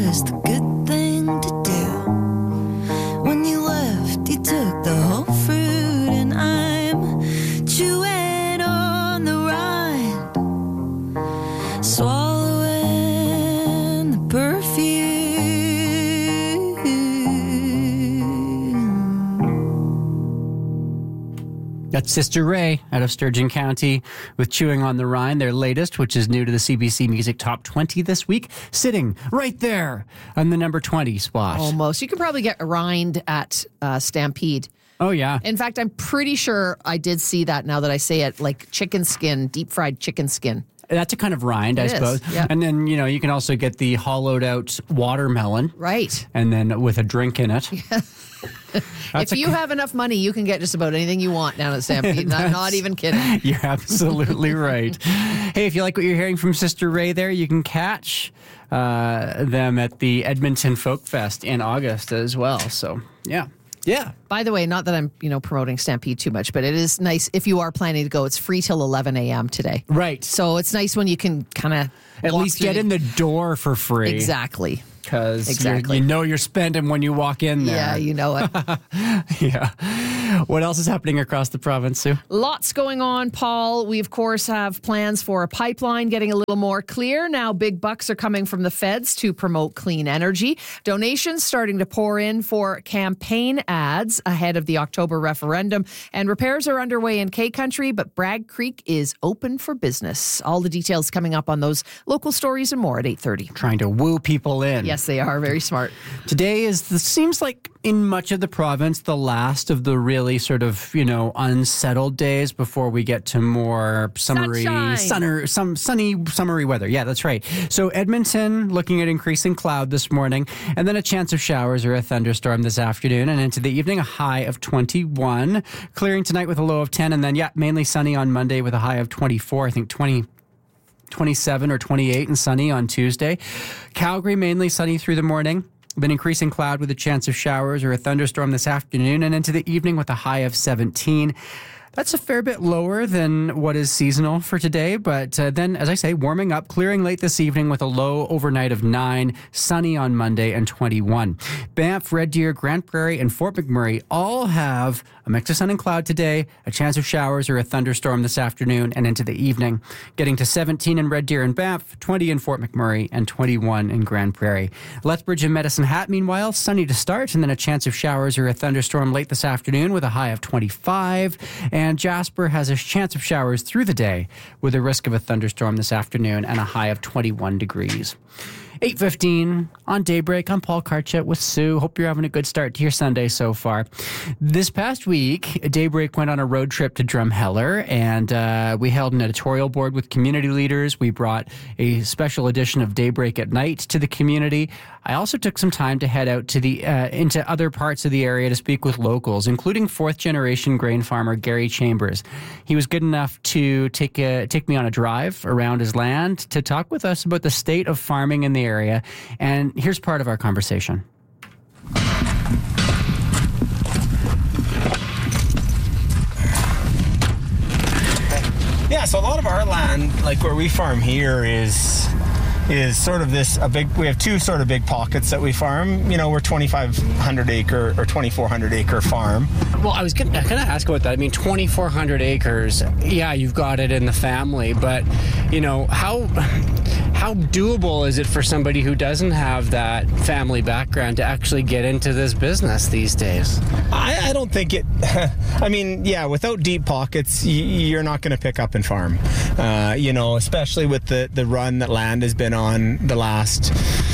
was the good thing to do. When you left, you took the whole fruit, and I'm chewing on the rind, swallowing the perfume. That's Sister Ray out of Sturgeon County with Chewing on the Rind, their latest, which is new to the CBC Music Top 20 this week, sitting right there on the number 20 spot. Almost. You can probably get a rind at Stampede. Oh, yeah. In fact, I'm pretty sure I did see that now that I say it, like chicken skin, deep fried chicken skin. That's a kind of rind, I suppose. Yeah. And then, you can also get the hollowed out watermelon. Right. And then with a drink in it. If you have enough money, you can get just about anything you want down at Stampede. I'm not even kidding. You're absolutely right. Hey, if you like what you're hearing from Sister Ray there, you can catch them at the Edmonton Folk Fest in August as well. So, yeah. Yeah. By the way, not that I'm, promoting Stampede too much, but it is nice if you are planning to go. It's free till 11 a.m. today. Right. So it's nice when you can kind of at least get in the door for free. Exactly. Because you're spending when you walk in there. Yeah, you know it. Yeah. What else is happening across the province, Sue? Lots going on, Paul. We, of course, have plans for a pipeline getting a little more clear. Now, big bucks are coming from the feds to promote clean energy. Donations starting to pour in for campaign ads ahead of the October referendum. And repairs are underway in K-Country, but Bragg Creek is open for business. All the details coming up on those local stories and more at 8:30. Trying to woo people in. Yes, they are. Very smart. Today seems like in much of the province, the last of the really sort of, unsettled days before we get to more summery, sunny, summery weather. Yeah, that's right. So Edmonton looking at increasing cloud this morning, and then a chance of showers or a thunderstorm this afternoon, and into the evening, a high of 21. Clearing tonight with a low of 10, and then, mainly sunny on Monday with a high of 24. I think 27 or 28 and sunny on Tuesday. Calgary, mainly sunny through the morning. Then increasing cloud with a chance of showers or a thunderstorm this afternoon, and into the evening with a high of 17. That's a fair bit lower than what is seasonal for today, but then, as I say, warming up, clearing late this evening with a low overnight of 9, sunny on Monday and 21. Banff, Red Deer, Grande Prairie, and Fort McMurray all have a mix of sun and cloud today, a chance of showers or a thunderstorm this afternoon and into the evening, getting to 17 in Red Deer and Banff, 20 in Fort McMurray, and 21 in Grande Prairie. Lethbridge and Medicine Hat, meanwhile, sunny to start, and then a chance of showers or a thunderstorm late this afternoon with a high of 25. And Jasper has a chance of showers through the day with a risk of a thunderstorm this afternoon and a high of 21 degrees. 8:15 on Daybreak. I'm Paul Karchet with Sue. Hope you're having a good start to your Sunday so far. This past week, Daybreak went on a road trip to Drumheller, and we held an editorial board with community leaders. We brought a special edition of Daybreak at Night to the community. I also took some time to head out to into other parts of the area to speak with locals, including fourth-generation grain farmer Gary Chambers. He was good enough to take me on a drive around his land to talk with us about the state of farming in the area. And here's part of our conversation. Yeah, so a lot of our land, like where we farm here, is sort of we have two sort of big pockets that we farm. We're 2,500 acre or 2,400 acre farm. Well, I was going to ask about that. I mean, 2,400 acres, yeah, you've got it in the family, but, how doable is it for somebody who doesn't have that family background to actually get into this business these days? I don't think it... I mean, yeah, without deep pockets, you're not going to pick up and farm. Especially with the run that land has been on the last...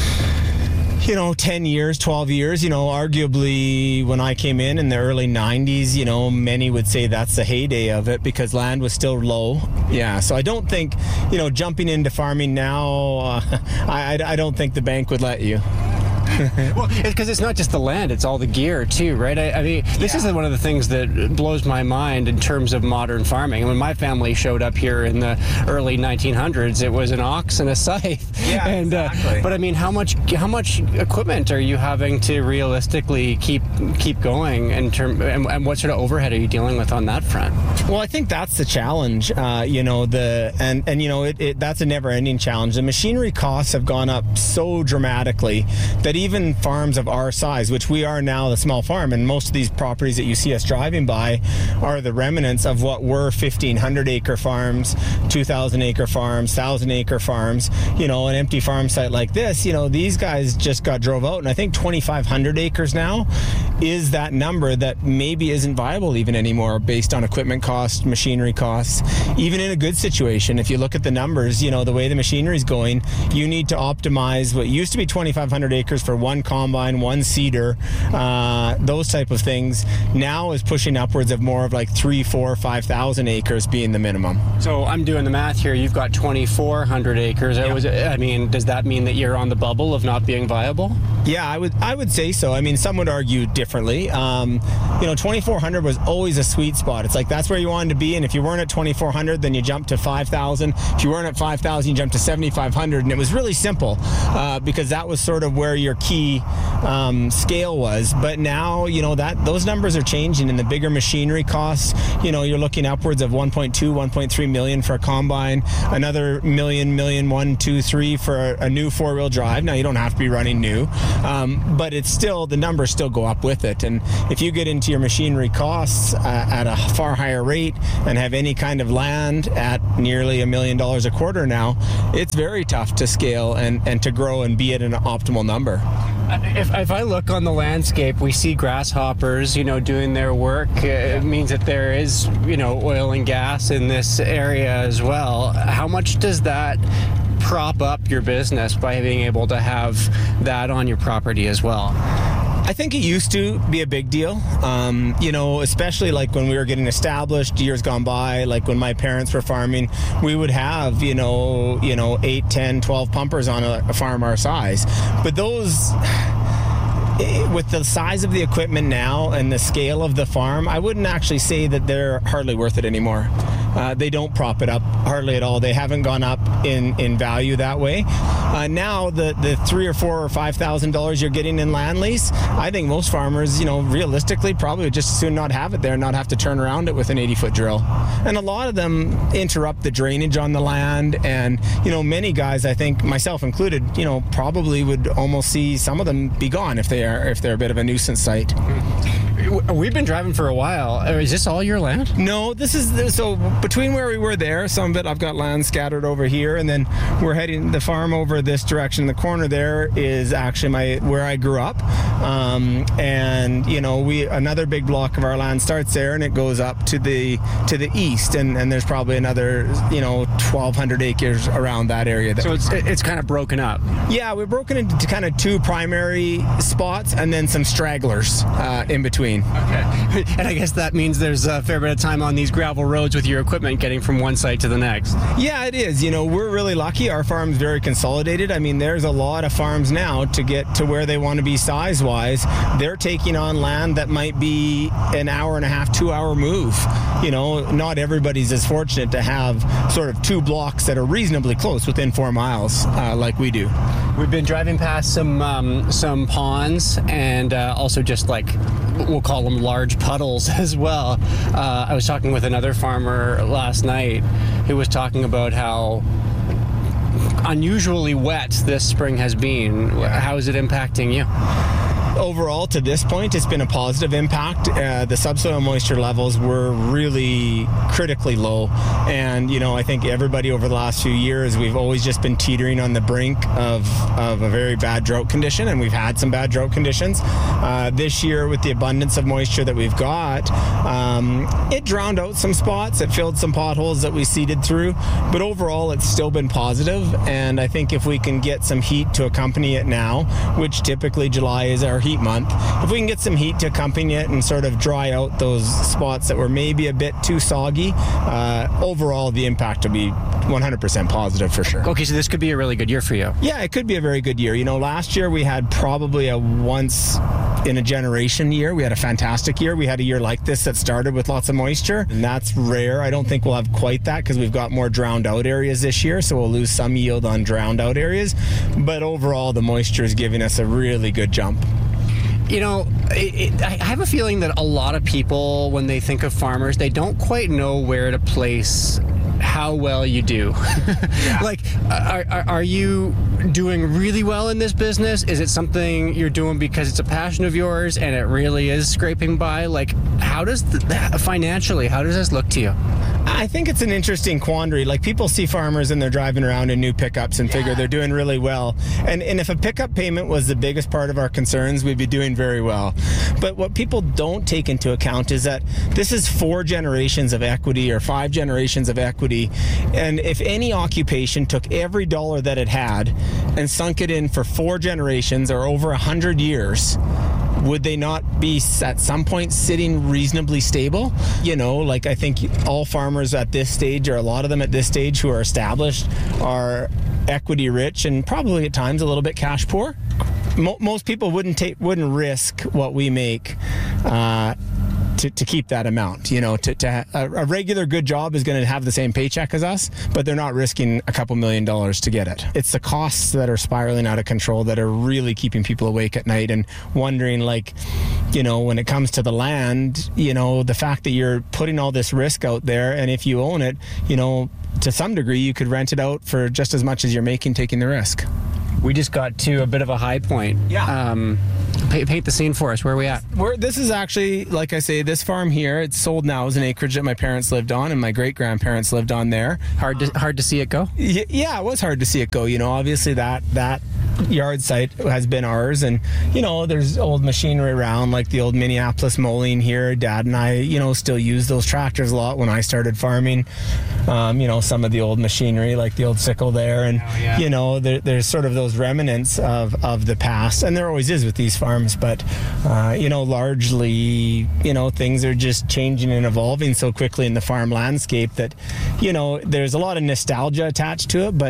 10 years, 12 years, arguably when I came in the early 90s, many would say that's the heyday of it because land was still low. Yeah, so I don't think, jumping into farming now, I don't think the bank would let you. Well, because it's not just the land, it's all the gear too, right? I mean, this is one of the things that blows my mind in terms of modern farming. When my family showed up here in the early 1900s, it was an ox and a scythe. Yeah, and, exactly. But I mean, how much equipment are you having to realistically keep going in and what sort of overhead are you dealing with on that front? Well, I think that's the challenge. That's a never-ending challenge. The machinery costs have gone up so dramatically that even farms of our size, which we are now, the small farm, and most of these properties that you see us driving by are the remnants of what were 1,500-acre farms, 2,000-acre farms, 1,000-acre farms. An empty farm site like this, these guys just got drove out, and I think 2,500 acres now is that number that maybe isn't viable even anymore based on equipment costs, machinery costs. Even in a good situation, if you look at the numbers, the way the machinery is going, you need to optimize what used to be 2,500 acres for one combine, one seeder, those type of things. Now is pushing upwards of more of like 3,000, 4,000, 5,000 acres being the minimum. So I'm doing the math here. You've got 2,400 acres. Yep. Does that mean that you're on the bubble of not being viable? Yeah, I would say so. I mean, some would argue differently. 2,400 was always a sweet spot. It's like that's where you wanted to be, and if you weren't at 2,400, then you jumped to 5,000. If you weren't at 5,000, you jumped to 7,500, and it was really simple because that was sort of where your key scale was. But now, those numbers are changing, and the bigger machinery costs, you're looking upwards of 1.2, 1.3 million for a combine, another million, 1, 2, 3 for a new four-wheel drive. Now, you don't have to be running new. But it's still, the numbers still go up with it. And if you get into your machinery costs at a far higher rate and have any kind of land at nearly $1 million a quarter now, it's very tough to scale and to grow and be at an optimal number. If I look on the landscape, we see grasshoppers, doing their work. It means that there is, oil and gas in this area as well. How much does that prop up your business by being able to have that on your property as well? I think it used to be a big deal, especially like when we were getting established years gone by, like when my parents were farming, we would have, 8, 10, 12 pumpers on a farm our size. But those, with the size of the equipment now and the scale of the farm, I wouldn't actually say that they're hardly worth it anymore. They don't prop it up hardly at all. They haven't gone up in value that way. Now the $3,000 or $4,000 or $5,000 you're getting in land lease, I think most farmers, realistically, probably would just as soon not have it there, not have to turn around it with an 80-foot drill. And a lot of them interrupt the drainage on the land, and many guys, I think myself included, probably would almost see some of them be gone if they're a bit of a nuisance site. We've been driving for a while. Is this all your land? No, so between where we were there, some of it I've got land scattered over here, and then we're heading the farm over this direction. The corner there is actually where I grew up, and another big block of our land starts there, and it goes up to the east, and there's probably another 1,200 acres around that area. So it's kind of broken up. Yeah, we're broken into kind of two primary spots, and then some stragglers in between. Okay. And I guess that means there's a fair bit of time on these gravel roads with your equipment getting from one site to the next. Yeah, it is. We're really lucky. Our farm's very consolidated. I mean, there's a lot of farms now to get to where they want to be size-wise. They're taking on land that might be an hour and a half, 2-hour move. Not everybody's as fortunate to have sort of two blocks that are reasonably close within 4 miles like we do. We've been driving past some ponds and also just like we'll call them large puddles as well. I was talking with another farmer last night who was talking about how unusually wet this spring has been. How is it impacting you? Overall, to this point, it's been a positive impact. The subsoil moisture levels were really critically low. And, I think everybody over the last few years, we've always just been teetering on the brink of a very bad drought condition, and we've had some bad drought conditions. This year, with the abundance of moisture that we've got, it drowned out some spots. It filled some potholes that we seeded through. But overall, it's still been positive. And I think if we can get some heat to accompany it now, which typically July is our heat month. If we can get some heat to accompany it and sort of dry out those spots that were maybe a bit too soggy, overall the impact will be 100% positive for sure. Okay, so this could be a really good year for you. Yeah, it could be a very good year. Last year we had probably a once in a generation year. We had a fantastic year. We had a year like this that started with lots of moisture, and that's rare. I don't think we'll have quite that because we've got more drowned out areas this year, so we'll lose some yield on drowned out areas. But overall, the moisture is giving us a really good jump. I have a feeling that a lot of people, when they think of farmers, they don't quite know where to place how well you do. Yeah. Like, are you doing really well in this business? Is it something you're doing because it's a passion of yours and it really is scraping by? Like, how does financially, how does this look to you? I think it's an interesting quandary. Like, people see farmers and they're driving around in new pickups and figure they're doing really well. And if a pickup payment was the biggest part of our concerns, we'd be doing very well. But what people don't take into account is that this is 4 generations of equity or 5 generations of equity. And if any occupation took every dollar that it had and sunk it in for 4 generations or over 100 years, would they not be at some point sitting reasonably stable? I think all farmers at this stage, or a lot of them at this stage who are established, are equity rich and probably at times a little bit cash poor. Most people wouldn't risk what we make to keep that amount. A regular good job is going to have the same paycheck as us, but they're not risking a couple $1 million to get it. It's the costs that are spiraling out of control that are really keeping people awake at night and wondering, when it comes to the land, the fact that you're putting all this risk out there, and if you own it, to some degree you could rent it out for just as much as you're making taking the risk. We just got to a bit of a high point. Yeah. Paint the scene for us. Where are we at? This is actually, like I say, this farm here, it's sold now as an acreage that my parents lived on and my great-grandparents lived on there. Hard to see it go? Yeah, it was hard to see it go. Obviously that yard site has been ours, and there's old machinery around, like the old Minneapolis mowing here. Dad and I still use those tractors a lot when I started farming. Some of the old machinery, like the old sickle there, and there's sort of those remnants of the past, and there always is with these farms, but largely things are just changing and evolving so quickly in the farm landscape that there's a lot of nostalgia attached to it, but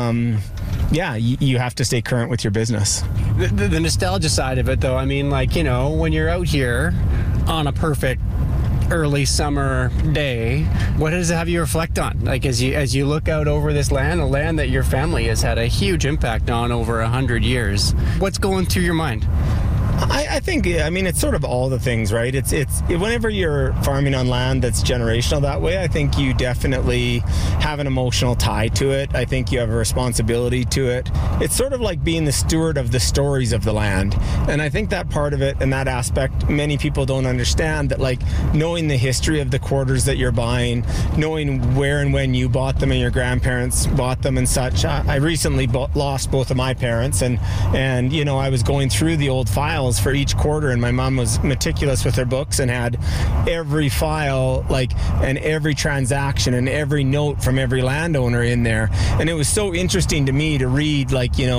you have to stay current with your business. The nostalgia side of it, though, when you're out here on a perfect early summer day, what does it have you reflect on? Like, as you look out over this land, a land that your family has had a huge impact on over 100 years, what's going through your mind? I think, it's sort of all the things, right? It's whenever you're farming on land that's generational that way, I think you definitely have an emotional tie to it. I think you have a responsibility to it. It's sort of like being the steward of the stories of the land. And I think that part of it and that aspect, many people don't understand, that knowing the history of the quarters that you're buying, knowing where and when you bought them and your grandparents bought them and such. I recently lost both of my parents, and I was going through the old files for each quarter, and my mom was meticulous with her books and had every file and every transaction and every note from every landowner in there. And it was so interesting to me to read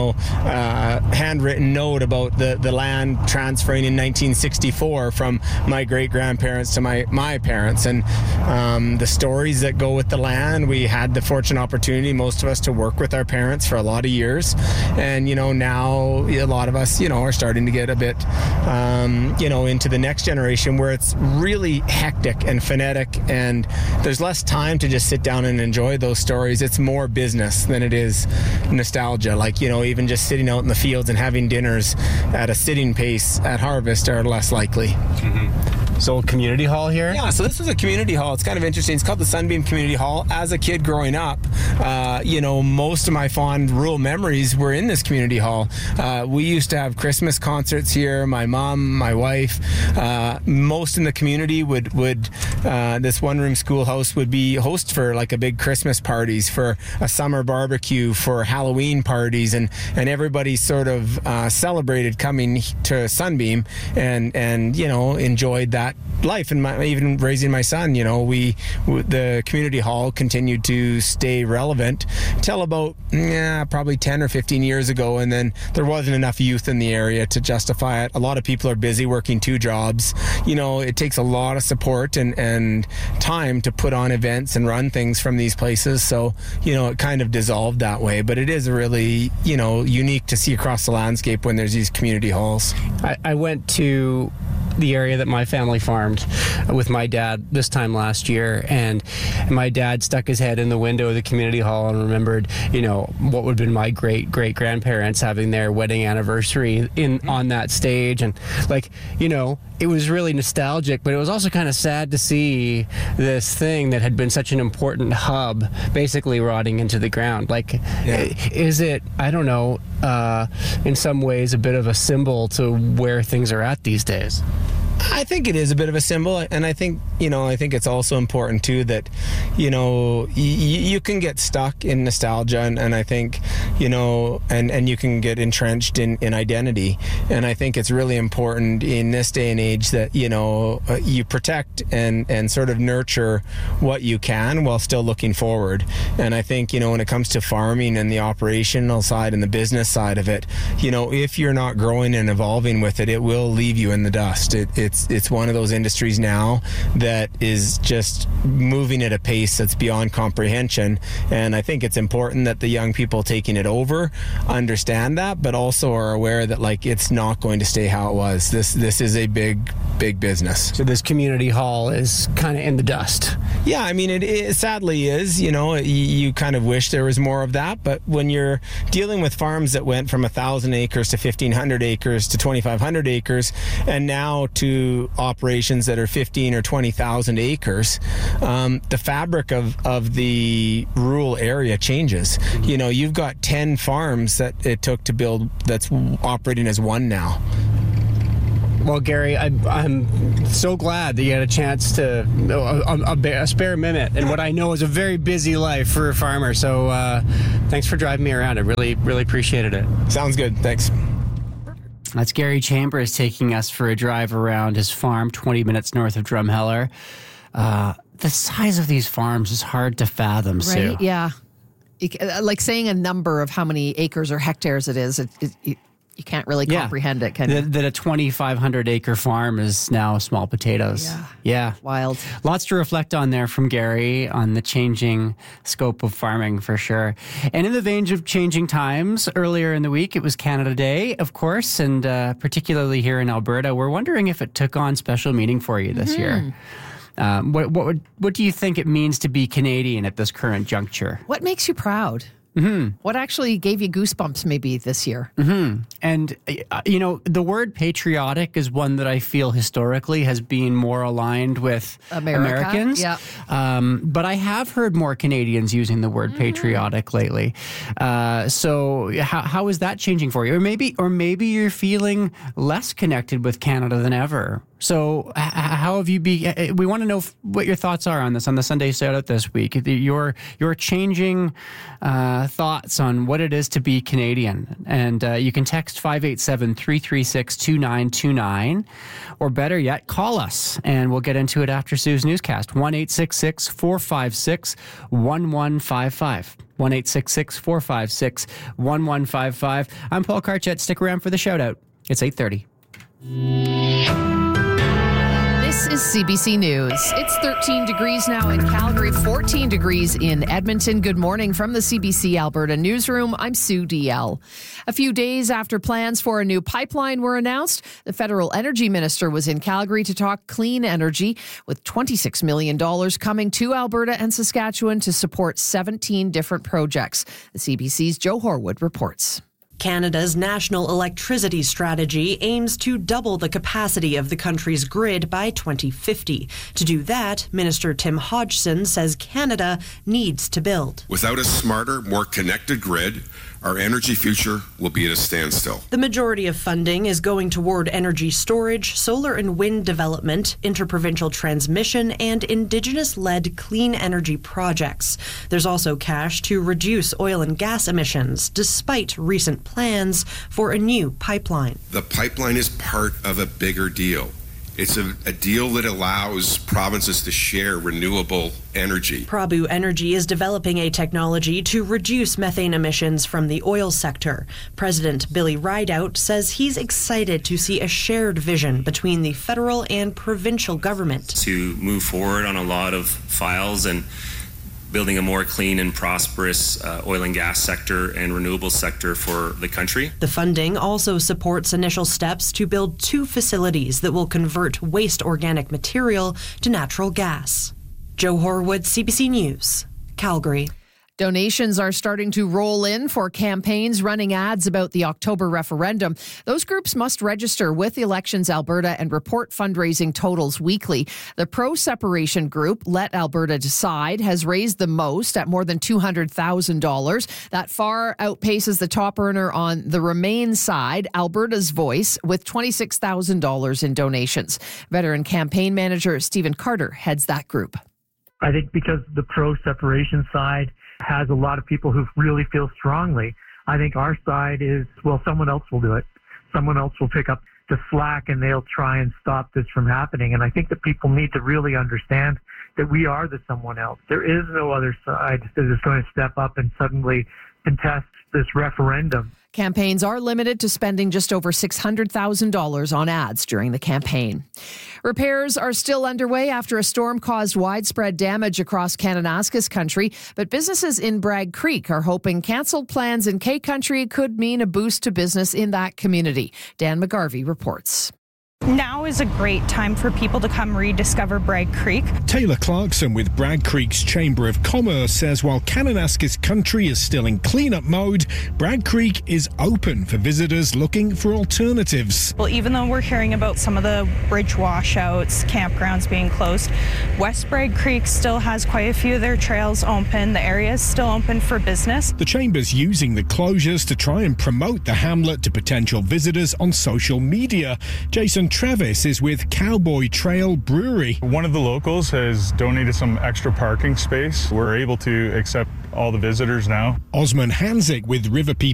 handwritten note about the land transferring in 1964 from my great-grandparents to my parents, and the stories that go with the land. We had the fortunate opportunity, most of us, to work with our parents for a lot of years, and now a lot of us are starting to get a bit into the next generation where it's really hectic and frenetic, and there's less time to just sit down and enjoy those stories. It's more business than it is nostalgia. Even just sitting out in the fields and having dinners at a sitting pace at harvest are less likely. Mm-hmm. So, community hall here? Yeah, so this is a community hall. It's kind of interesting. It's called the Sunbeam Community Hall. As a kid growing up, most of my fond rural memories were in this community hall. We used to have Christmas concerts here. My mom, my wife, most in the community would this one-room schoolhouse would be host for a big Christmas parties, for a summer barbecue, for Halloween parties, and everybody sort of celebrated coming to Sunbeam and enjoyed that that life, and even raising my son, the community hall continued to stay relevant till about probably 10 or 15 years ago, and then there wasn't enough youth in the area to justify it. A lot of people are busy working 2 jobs. It takes a lot of support and time to put on events and run things from these places, so it kind of dissolved that way. But it is really unique to see across the landscape when there's these community halls. I went to the area that my family farmed with my dad this time last year, and my dad stuck his head in the window of the community hall and remembered what would have been my great grandparents having their wedding anniversary on that stage, and it was really nostalgic, but it was also kind of sad to see this thing that had been such an important hub basically rotting into the ground. Is it, I don't know, in some ways a bit of a symbol to where things are at these days? I think it is a bit of a symbol, and I think it's also important too that you can get stuck in nostalgia, and I think and you can get entrenched in identity, and I think it's really important in this day and age that you protect and sort of nurture what you can while still looking forward. And I think when it comes to farming and the operational side and the business side of it, if you're not growing and evolving with it, it will leave you in the dust. It's one of those industries now that is just moving at a pace that's beyond comprehension, and I think it's important that the young people taking it over understand that, but also are aware that it's not going to stay how it was. This is a big business. So this community hall is kind of in the dust. Yeah, I mean it sadly is. You kind of wish there was more of that, but when you're dealing with farms that went from 1,000 acres to 1,500 acres to 2,500 acres, and now to operations that are 15 or 20,000 acres, the fabric of the rural area changes. You've got 10 farms that it took to build that's operating as one now. Well, Gary, I'm so glad that you had a chance to a spare minute in what I know is a very busy life for a farmer. So thanks for driving me around. I really appreciated it. Sounds good. Thanks. That's Gary Chambers taking us for a drive around his farm 20 minutes north of Drumheller. The size of these farms is hard to fathom, right? Sue. Yeah. Like saying a number of how many acres or hectares it is, you can't really comprehend it, can you? That a 2,500 acre farm is now small potatoes. Yeah. Wild. Lots to reflect on there from Gary on the changing scope of farming for sure. And in the vein of changing times, earlier in the week, it was Canada Day, of course, and particularly here in Alberta. We're wondering if it took on special meaning for you this year. What do you think it means to be Canadian at this current juncture? What makes you proud? What actually gave you goosebumps maybe this year? And, the word patriotic is one that I feel historically has been more aligned with Americans. Yeah. But I have heard more Canadians using the word patriotic lately. So how is that changing for you? Or maybe you're feeling less connected with Canada than ever. So how have you we want to know what your thoughts are on this on the Sunday Shout Out this week. Your changing thoughts on what it is to be Canadian. And you can text 587-336-2929, or better yet, call us and we'll get into it after Sue's newscast. 1-866-456-1155. 1-866-456-1155. I'm Paul Karchet. Stick around for the shout out. It's 8:30. This is CBC News. It's 13 degrees now in Calgary, 14 degrees in Edmonton. Good morning from the CBC Alberta newsroom. I'm Sue DL. A few days after plans for a new pipeline were announced, the federal energy minister was in Calgary to talk clean energy, with $26 million coming to Alberta and Saskatchewan to support 17 different projects. The CBC's Joe Horwood reports. Canada's national electricity strategy aims to double the capacity of the country's grid by 2050. To do that, Minister Tim Hodgson says Canada needs to build. Without a smarter, more connected grid, our energy future will be at a standstill. The majority of funding is going toward energy storage, solar and wind development, interprovincial transmission, and Indigenous-led clean energy projects. There's also cash to reduce oil and gas emissions, despite recent plans for a new pipeline. The pipeline is part of a bigger deal. It's a deal that allows provinces to share renewable energy. Prabu Energy is developing a technology to reduce methane emissions from the oil sector. President Billy Rideout says he's excited to see a shared vision between the federal and provincial government. To move forward on a lot of files and building a more clean and prosperous oil and gas sector and renewable sector for the country. The funding also supports initial steps to build 2 facilities that will convert waste organic material to natural gas. Joe Horwood, CBC News, Calgary. Donations are starting to roll in for campaigns running ads about the October referendum. Those groups must register with Elections Alberta and report fundraising totals weekly. The pro-separation group, Let Alberta Decide, has raised the most at more than $200,000. That far outpaces the top earner on the Remain side, Alberta's Voice, with $26,000 in donations. Veteran campaign manager Stephen Carter heads that group. I think because the pro-separation side has a lot of people who really feel strongly. I think our side is, well, someone else will do it. Someone else will pick up the slack and they'll try and stop this from happening. And I think that people need to really understand that we are the someone else. There is no other side that is going to step up and suddenly contest this referendum. Campaigns are limited to spending just over $600,000 on ads during the campaign. Repairs are still underway after a storm caused widespread damage across Kananaskis country, but businesses in Bragg Creek are hoping cancelled plans in K Country could mean a boost to business in that community. Dan McGarvey reports. Now is a great time for people to come rediscover Bragg Creek. Taylor Clarkson with Bragg Creek's Chamber of Commerce says while Kananaskis country is still in cleanup mode, Bragg Creek is open for visitors looking for alternatives. Well, even though we're hearing about some of the bridge washouts, campgrounds being closed, West Bragg Creek still has quite a few of their trails open. The area is still open for business. The Chamber's using the closures to try and promote the hamlet to potential visitors on social media. Jason Travis is with Cowboy Trail Brewery. One of the locals has donated some extra parking space. We're able to accept all the visitors now. Osman Hanzik with River People